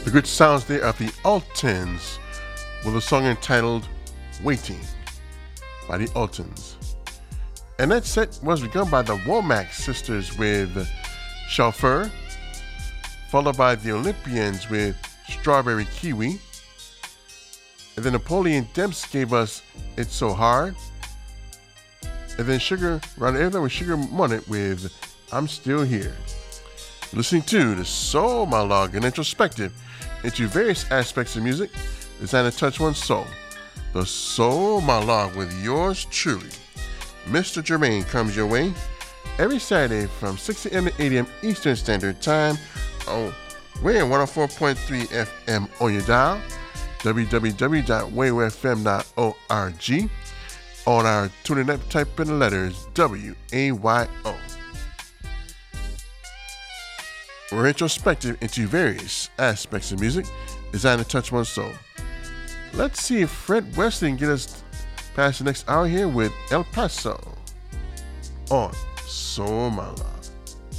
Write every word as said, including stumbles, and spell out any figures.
The good sounds there of the Altons with a song entitled Waiting by the Altons. And that set was begun by the Womack sisters with Chauffeur, followed by the Olympians with Strawberry Kiwi. And then Napoleon Demps gave us It's So Hard. And then Sugar, around everything with Sugar Monet with I'm Still Here. Listening to the Soul Monologue, an introspective into various aspects of music designed to touch one's soul. The Soul Monologue with yours truly, Mister Germain, comes your way every Saturday from six a.m. to eight a.m. Eastern Standard Time on Wave one oh four point three F M on your dial, w w w dot wave f m dot org. On our TuneIn app, type in the letters W A Y O. We're introspective into various aspects of music designed to touch one's soul. Let's see if Fred Wesley can get us past the next hour here with El Paso on Soul Monologue.